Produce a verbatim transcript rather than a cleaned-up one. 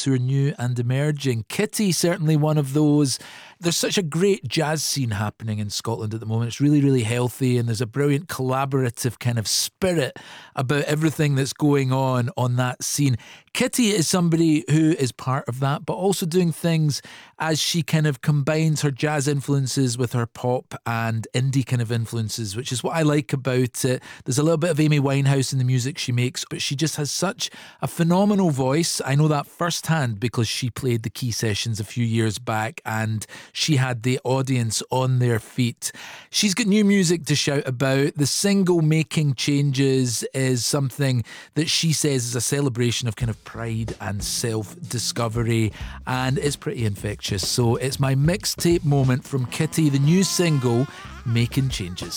artists who are new and emerging. Kitty, certainly one of those. There's such a great jazz scene happening in Scotland at the moment. It's really, really healthy, and there's a brilliant collaborative kind of spirit about everything that's going on on that scene. Kitty is somebody who is part of that, but also doing things as she kind of combines her jazz influences with her pop and indie kind of influences, which is what I like about it. There's a little bit of Amy Winehouse in the music she makes, but she just has such a phenomenal voice. I know that firsthand because she played the Key Sessions a few years back and she had the audience on their feet. She's got new music to shout about. The single Making Changes is something that she says is a celebration of kind of pride and self-discovery, and it's pretty infectious. So it's my mixtape moment from Kitty, the new single Making Changes.